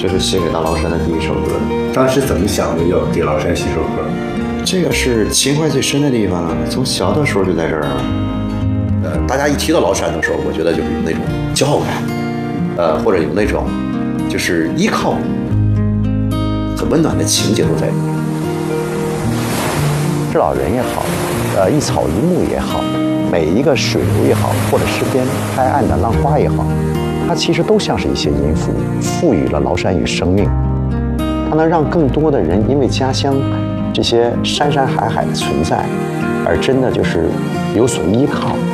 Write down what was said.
这是写给大崂山的第一首歌。 当时怎么想的要给崂山写首歌？ 这个是情怀最深的地方，从小的时候就在这儿。大家一提到崂山的时候，我觉得就是有那种骄傲感，或者有那种就是依靠，很温暖的情节都在里面。 是老人也好，一草一木也好，每一个水流也好，或者池边拍岸的浪花也好，它其实都像是一些音符，赋予了崂山与生命。它能让更多的人因为家乡这些山山海海的存在，而真的就是有所依靠。